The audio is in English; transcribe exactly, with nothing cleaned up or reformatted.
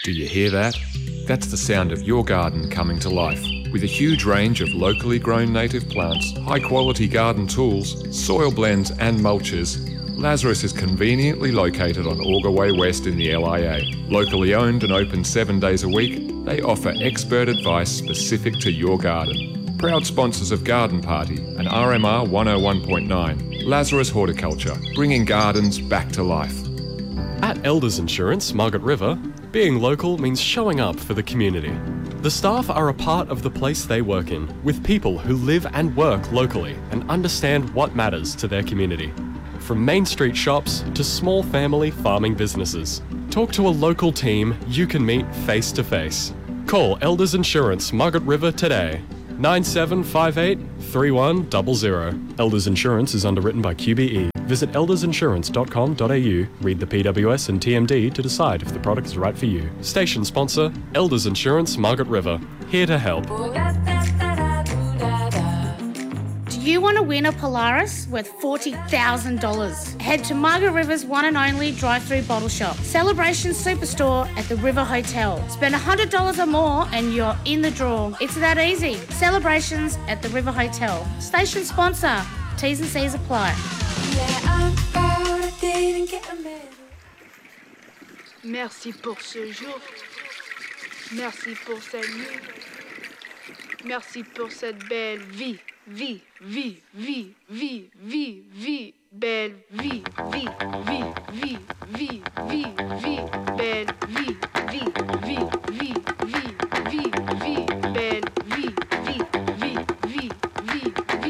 Do you hear that? That's the sound of your garden coming to life. With a huge range of locally grown native plants, high-quality garden tools, soil blends and mulches, Lazarus is conveniently located on Auger Way West in the L I A. Locally owned and open seven days a week, they offer expert advice specific to your garden. Proud sponsors of Garden Party and R M R one oh one point nine, Lazarus Horticulture, bringing gardens back to life. At Elders Insurance, Margaret River, being local means showing up for the community. The staff are a part of the place they work in, with people who live and work locally and understand what matters to their community. From Main Street shops to small family farming businesses. Talk to a local team you can meet face to face. Call Elders Insurance Margaret River today. nine seven five eight, three one zero zero. Elders Insurance is underwritten by Q B E. Visit elders insurance dot com dot a u, read the P W S and T M D to decide if the product is right for you. Station sponsor, Elders Insurance Margaret River. Here to help. Do you want to win a Polaris worth forty thousand dollars? Head to Margaret River's one and only drive-through bottle shop, Celebration Superstore at the River Hotel. Spend one hundred dollars or more and you're in the draw. It's that easy. Celebrations at the River Hotel. Station sponsor. T's and C's apply. Merci pour ce jour. Merci pour cette nuit. Merci pour cette belle vie. Vie, vie, vie, vie, vie.